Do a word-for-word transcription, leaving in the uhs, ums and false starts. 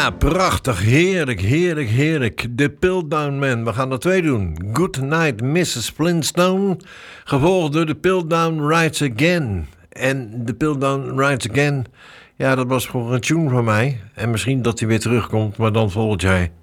Ja, prachtig, heerlijk, heerlijk, heerlijk. De Piltdown Man, we gaan er twee doen. Good Night missus Flintstone, gevolgd door de Piltdown Rides Again. En de Piltdown Rides Again, ja, dat was gewoon een tune van mij. En misschien dat hij weer terugkomt, maar dan volgend jaar.